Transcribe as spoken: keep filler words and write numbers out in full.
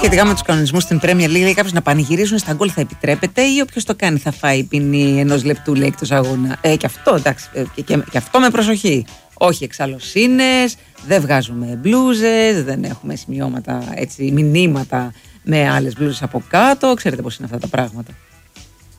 σχετικά με τους κανονισμούς στην Premier League, λέει κάποιος να πανηγυρίζουν στα γκολ θα επιτρέπεται ή όποιος το κάνει θα φάει ποινή ενός λεπτού, λέει, εκτός αγώνα. Ε, και αυτό, εντάξει, ε, και, και, και αυτό με προσοχή. Όχι εξαλωσίνες, δεν βγάζουμε μπλούζες, δεν έχουμε σημειώματα, έτσι, μηνύματα με άλλες μπλούζες από κάτω. Ξέρετε πώς είναι αυτά τα πράγματα.